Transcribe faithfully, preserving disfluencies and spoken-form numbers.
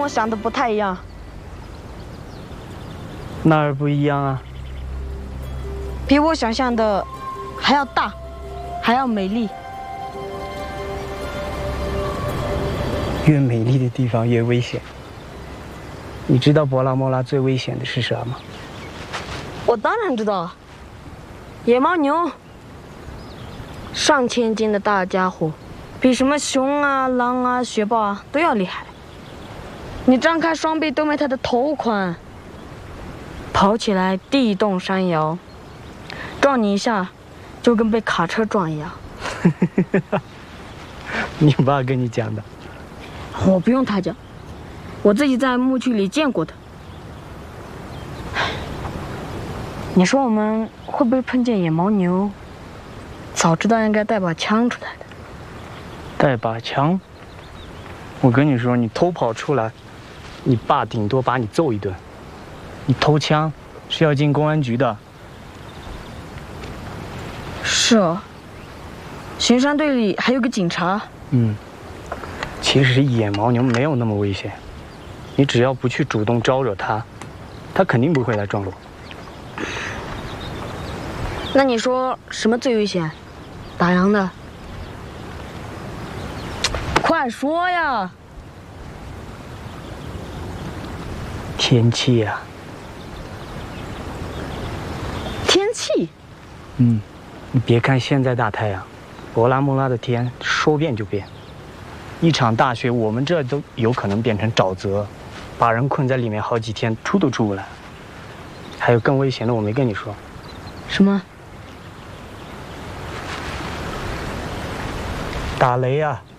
我想的不太一样。 哪儿不一样啊？ 比我想象的还要大，还要美丽。 越美丽的地方越危险。你知道博拉莫拉最危险的是啥吗？ 我当然知道，野牦牛，上千斤的大家伙，比什么熊啊、狼啊、雪豹啊都要厉害。你张开双臂都没它的头宽，跑起来地动山摇，撞你一下，就跟被卡车撞一样。 你爸跟你讲的？ 我不用他讲，我自己在牧区里见过的。你说我们会不会碰见野牦牛？早知道应该带把枪出来的。 带把枪？我跟你说，你偷跑出来，你爸顶多把你揍一顿。你偷枪是要进公安局的。 是啊，巡山队里还有个警察。 嗯，其实野牦牛没有那么危险，你只要不去主动招惹它，它肯定不会来撞我。 那你说什么最危险？打烊的？快说呀！ 天气呀、啊。 天气？ 嗯，你别看现在大太阳，博拉莫拉的天说变就变。一场大雪，我们这都有可能变成沼泽，把人困在里面好几天，出都出不来。还有更危险的，我没跟你说。 什么？ 打雷啊！